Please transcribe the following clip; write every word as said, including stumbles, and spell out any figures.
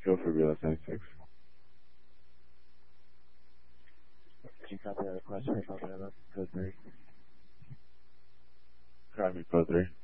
Go for Real ninety-six. Can you copy that request for Alabama? Code three. Copy, code three.